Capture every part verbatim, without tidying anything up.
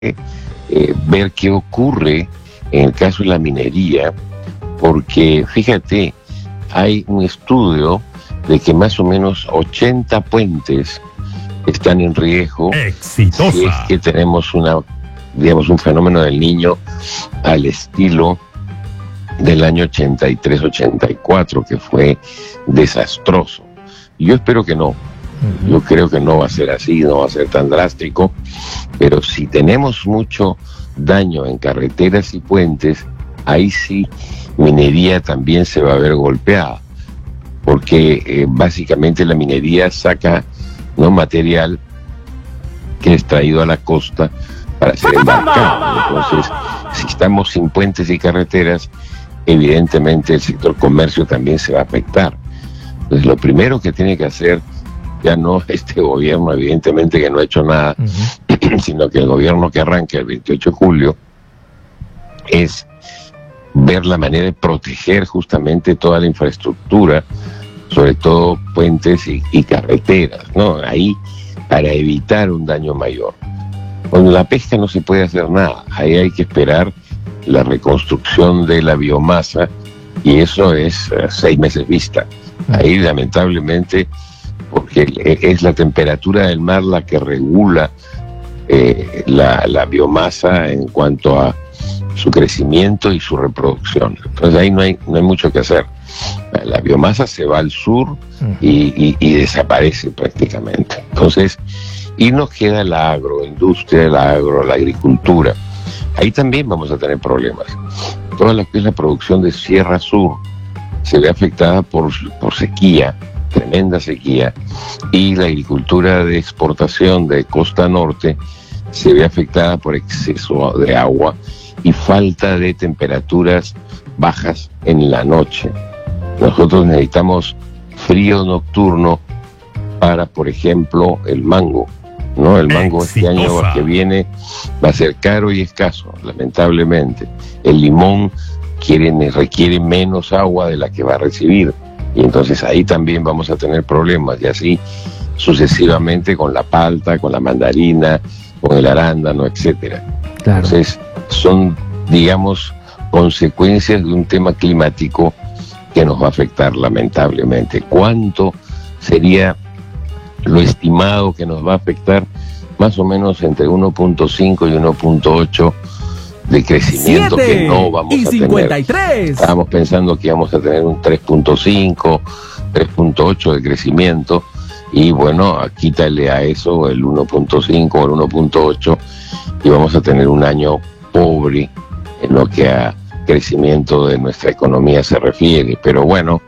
eh, ver qué ocurre en el caso de la minería, porque fíjate, hay un estudio de que más o menos ochenta puentes están en riesgo. Exitosa. Si es que tenemos una, digamos, un fenómeno del Niño al estilo del año ochenta y tres ochenta y cuatro, que fue desastroso. Yo espero que no. Yo creo que no va a ser así, no va a ser tan drástico, pero si tenemos mucho daño en carreteras y puentes, ahí sí minería también se va a ver golpeada, porque eh, básicamente la minería saca, ¿no?, material que es traído a la costa para ser embarcado. Entonces, si estamos sin puentes y carreteras, evidentemente el sector comercio también se va a afectar. Entonces, lo primero que tiene que hacer, ya no este gobierno, evidentemente que no ha hecho nada, uh-huh. sino que el gobierno que arranca el veintiocho de julio, es ver la manera de proteger justamente toda la infraestructura, sobre todo puentes y, y carreteras, ¿no? Ahí, para evitar un daño mayor. Con la pesca no se puede hacer nada, ahí hay que esperar la reconstrucción de la biomasa, y eso es uh, seis meses vista. Ahí, lamentablemente, porque es la temperatura del mar la que regula eh, la, la biomasa en cuanto a su crecimiento y su reproducción. Entonces ahí no hay, no hay mucho que hacer. La biomasa se va al sur y, y, y desaparece prácticamente. Entonces, y nos queda la agroindustria, la agro, la agricultura. Ahí también vamos a tener problemas. Toda lo que es la producción de Sierra Sur se ve afectada por, por sequía, tremenda sequía, y la agricultura de exportación de costa norte se ve afectada por exceso de agua y falta de temperaturas bajas en la noche. Nosotros necesitamos frío nocturno para, por ejemplo, el mango, ¿no? El mango este año que viene va a ser caro y escaso, lamentablemente. El limón quiere, requiere menos agua de la que va a recibir, y entonces ahí también vamos a tener problemas, y así sucesivamente con la palta, con la mandarina, con el arándano, etcétera. Claro. Entonces son, digamos, consecuencias de un tema climático que nos va a afectar lamentablemente. ¿Cuánto sería lo estimado que nos va a afectar? Más o menos entre uno punto cinco y uno punto ocho de crecimiento que no vamos a cincuenta y tres. tener. Estábamos pensando que íbamos a tener un tres punto cinco, tres punto ocho de crecimiento, y bueno, quítale a eso el uno punto cinco o el uno punto ocho y vamos a tener un año pobre en lo que a crecimiento de nuestra economía se refiere. Pero bueno,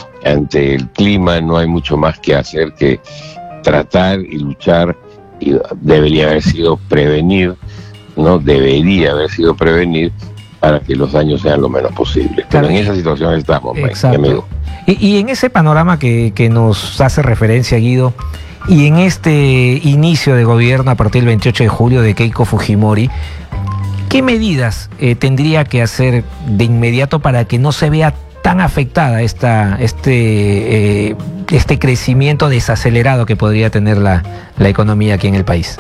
ante el clima no hay mucho más que hacer que tratar y luchar, y debería haber sido prevenir, ¿no? Debería haber sido prevenir para que los daños sean lo menos posible. Claro. Pero en esa situación estamos, Exacto. mi amigo. Y, y en ese panorama que, que nos hace referencia, Guido, y en este inicio de gobierno a partir del veintiocho de julio de Keiko Fujimori, ¿qué medidas eh, tendría que hacer de inmediato para que no se vea tan afectada esta, este, eh, este crecimiento desacelerado que podría tener la, la economía aquí en el país?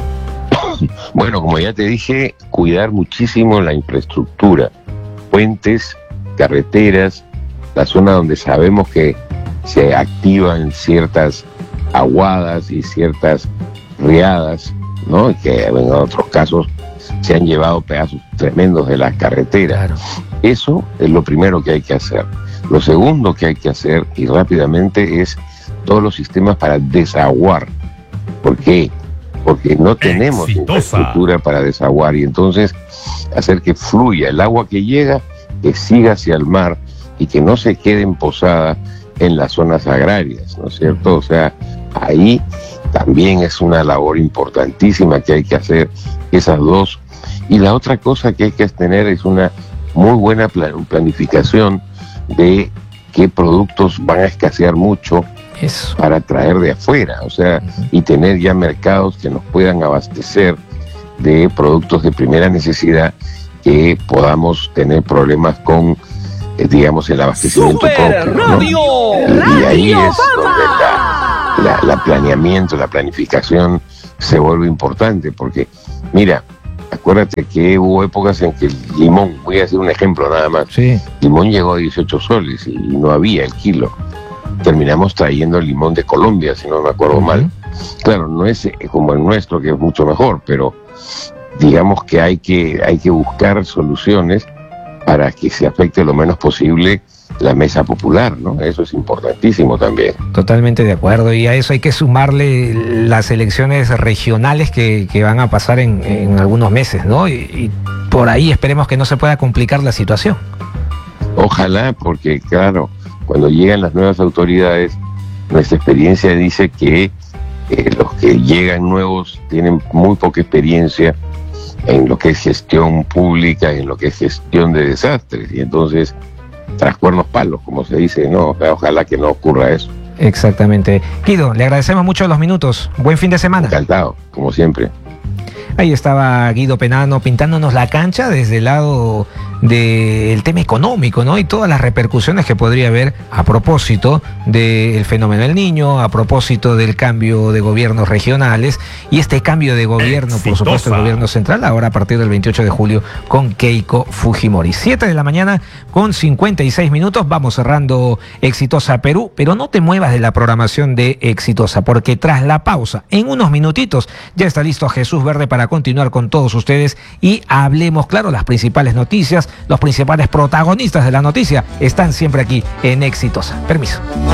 Bueno, como ya te dije, cuidar muchísimo la infraestructura, puentes, carreteras, la zona donde sabemos que se activan ciertas aguadas y ciertas riadas, ¿no? Y que en otros casos se han llevado pedazos tremendos de las carreteras. Claro. Eso es lo primero que hay que hacer. Lo segundo que hay que hacer, y rápidamente, es todos los sistemas para desaguar. ¿Por qué? Porque no tenemos Exitosa. infraestructura para desaguar, y entonces hacer que fluya el agua que llega, que siga hacia el mar y que no se quede posada en las zonas agrarias, ¿no es cierto? O sea, ahí también es una labor importantísima que hay que hacer, esas dos. Y la otra cosa que hay que tener es una muy buena planificación de qué productos van a escasear mucho. Eso. Para traer de afuera, o sea, uh-huh. y tener ya mercados que nos puedan abastecer de productos de primera necesidad, que podamos tener problemas con, eh, digamos, el abastecimiento propio, ¿no? Y, y ahí es donde la, la, la planeamiento, la planificación se vuelve importante, porque, mira, Acuérdate que hubo épocas en que el limón, voy a hacer un ejemplo nada más, Sí. limón llegó a dieciocho soles y no había el kilo. Terminamos trayendo el limón de Colombia, si no me acuerdo Uh-huh. mal. Claro, no es como el nuestro, que es mucho mejor, pero digamos que hay que, hay que buscar soluciones para que se afecte lo menos posible la mesa popular, ¿no? Eso es importantísimo también. Totalmente de acuerdo, y a eso hay que sumarle las elecciones regionales que, que van a pasar en, en algunos meses, ¿no? Y, y por ahí esperemos que no se pueda complicar la situación. Ojalá, porque claro, cuando llegan las nuevas autoridades, nuestra experiencia dice que eh, los que llegan nuevos tienen muy poca experiencia en lo que es gestión pública, en lo que es gestión de desastres, y entonces tras cuernos palos, como se dice, no, ojalá que no ocurra eso. Exactamente. Guido, le agradecemos mucho los minutos. Buen fin de semana. Encantado, como siempre. Ahí estaba Guido Penano pintándonos la cancha desde el lado del tema económico, ¿no? Y todas las repercusiones que podría haber a propósito del fenómeno del Niño, a propósito del cambio de gobiernos regionales y este cambio de gobierno, por supuesto, el gobierno central, ahora a partir del veintiocho de julio con Keiko Fujimori. siete de la mañana con cincuenta y seis minutos. Vamos cerrando Exitosa Perú, pero no te muevas de la programación de Exitosa, porque tras la pausa, en unos minutitos, ya está listo Jesús Verde para continuar con todos ustedes y hablemos, claro, las principales noticias, los principales protagonistas de la noticia están siempre aquí en Exitosa. Permiso.